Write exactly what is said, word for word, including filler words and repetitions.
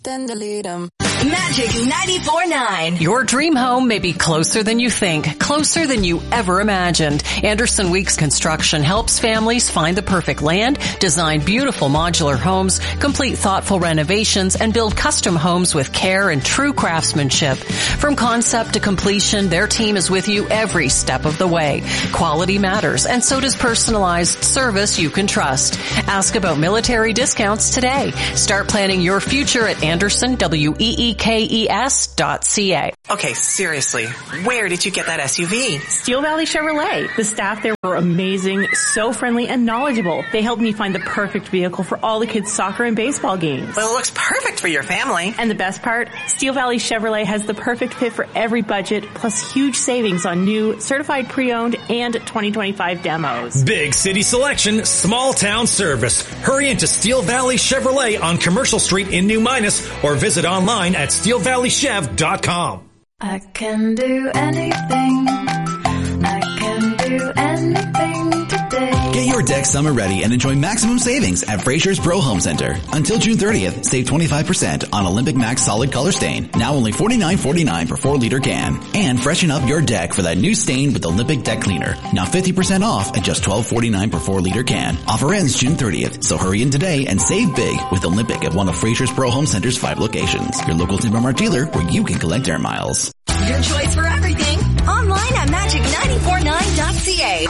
then delete them. Magic ninety-four point nine. Your dream home may be closer than you think, closer than you ever imagined. Anderson Weeks Construction helps families find the perfect land, design beautiful modular homes, complete thoughtful renovations, and build custom homes with care and true craftsmanship. From concept to completion, their team is with you every step of the way. Quality matters, and so does personalized service you can trust. Ask about military discounts today. Start planning your future at Anderson, W E E K E S dot C A. Okay, seriously, where did you get that S U V? Steel Valley Chevrolet. The staff there were amazing, so friendly and knowledgeable. They helped me find the perfect vehicle for all the kids' soccer and baseball games. Well, it looks perfect for your family. And the best part, Steel Valley Chevrolet has the perfect fit for every budget, plus huge savings on new, certified pre-owned, and twenty twenty-five demos. Big city selection, small town service. Hurry into Steel Valley Chevrolet on Commercial Street in New Minas or visit online at steel valley chev dot com. I can do anything. I can do anything today. Get your deck summer ready and enjoy maximum savings at Fraser's Pro Home Center. Until June thirtieth, save twenty-five percent on Olympic Max Solid Color Stain. Now only forty-nine forty-nine per four liter can. And freshen up your deck for that new stain with Olympic Deck Cleaner. Now fifty percent off at just twelve forty-nine per four liter can. Offer ends June thirtieth, so hurry in today and save big with Olympic at one of Fraser's Pro Home Center's five locations. Your local Timber Mart dealer where you can collect air miles. Your choice for everything. Online at magic nine four nine dot C A.